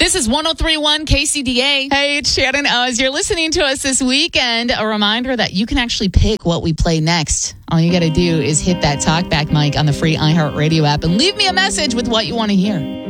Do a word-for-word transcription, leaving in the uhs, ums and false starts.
This is one oh three point one K C D A. Hey, it's Shannon Oz. You're listening to us this weekend. A reminder that you can actually pick what we play next. All you got to do is hit that talkback mic on the free iHeartRadio app and leave me a message with what you want to hear.